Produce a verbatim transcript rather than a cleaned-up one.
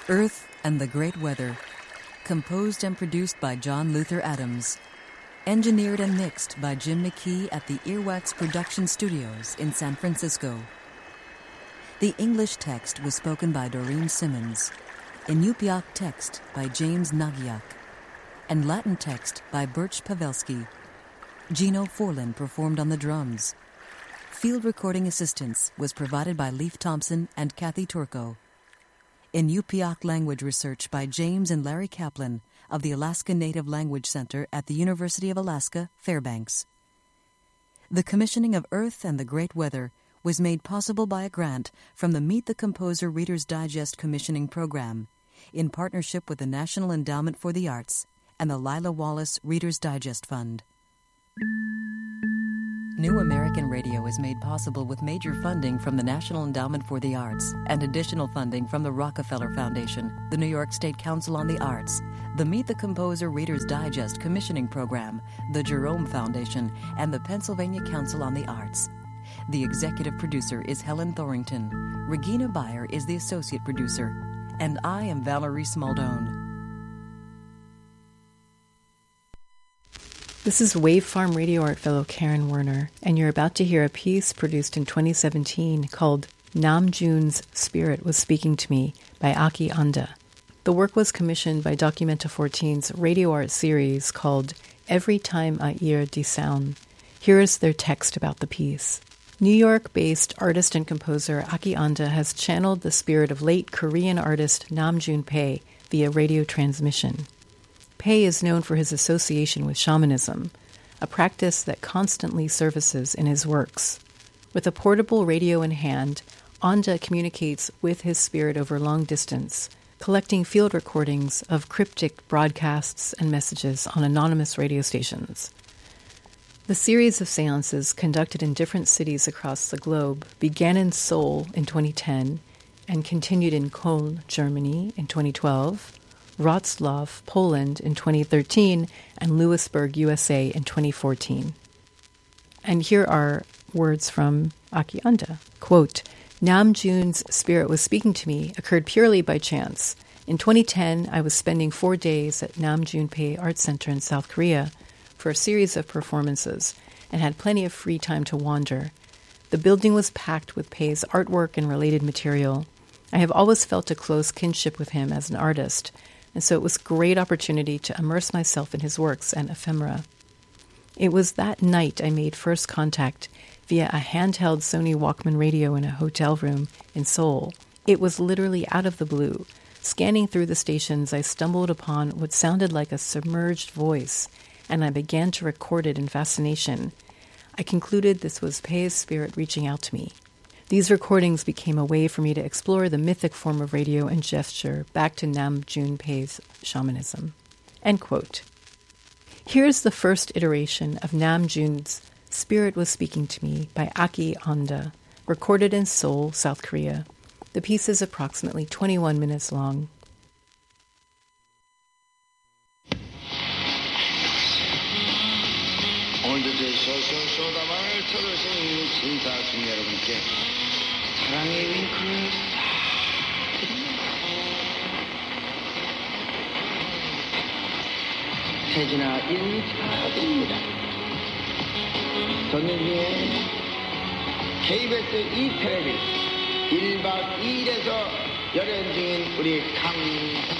Earth and the Great Weather, composed and produced by John Luther Adams, engineered and mixed by Jim McKee at the Earwax Production Studios in San Francisco. The English text was spoken by Doreen Simmons, Inupiaq text by James Nagiak, and Latin text by Birch Pavelski. Gino Forlin performed on the drums. Field recording assistance was provided by Leif Thompson and Kathy Turco. Inupiaq language research by James and Larry Kaplan of the Alaska Native Language Center at the University of Alaska, Fairbanks. The commissioning of Earth and the Great Weather was made possible by a grant from the Meet the Composer Reader's Digest Commissioning Program in partnership with the National Endowment for the Arts and the Lila Wallace Reader's Digest Fund. New American Radio is made possible with major funding from the National Endowment for the Arts and additional funding from the Rockefeller Foundation, the New York State Council on the Arts, the Meet the Composer Reader's Digest Commissioning Program, the Jerome Foundation, and the Pennsylvania Council on the Arts. The executive producer is Helen Thorington. Regina Beyer is the associate producer. And I am Valerie Smaldone. This is Wave Farm Radio Art fellow Karen Werner, and you're about to hear a piece produced in twenty seventeen called Namjoon's Spirit Was Speaking to Me by Aki Anda. The work was commissioned by Documenta fourteen's radio art series called Every Time I Hear the Sound. Here is their text about the piece. New York-based artist and composer Aki Anda has channeled the spirit of late Korean artist Namjoon Pae via radio transmission. Pae is known for his association with shamanism, a practice that constantly surfaces in his works. With a portable radio in hand, Anda communicates with his spirit over long distance, collecting field recordings of cryptic broadcasts and messages on anonymous radio stations. The series of seances conducted in different cities across the globe began in Seoul in twenty ten and continued in Köln, Germany in twenty twelve, Wrocław, Poland in twenty thirteen, and Lewisburg, U S A in twenty fourteen. And here are words from Aki Anda. Quote, Namjoon's spirit was speaking to me occurred purely by chance. In twenty ten, I was spending four days at Namjoon Pae Art Center in South Korea for a series of performances and had plenty of free time to wander. The building was packed with Pae's artwork and related material. I have always felt a close kinship with him as an artist, and so it was a great opportunity to immerse myself in his works and ephemera. It was that night I made first contact via a handheld Sony Walkman radio in a hotel room in Seoul. It was literally out of the blue. Scanning through the stations, I stumbled upon what sounded like a submerged voice, and I began to record it in fascination. I concluded this was Pae's spirit reaching out to me. These recordings became a way for me to explore the mythic form of radio and gesture back to Namjoon Pae's shamanism. End quote. Here's the first iteration of Namjoon's Spirit Was Speaking to Me by Aki Anda, recorded in Seoul, South Korea. The piece is approximately twenty-one minutes long. 오늘도 쇼쇼쇼다만을 들으신 심사숙 여러분께 사랑의 윙크를 싹 드립니다. 태진아 인사드립니다. 저는 중에 케이비에스 이 텔레비 일 박 이 일에서 열연 중인 우리 강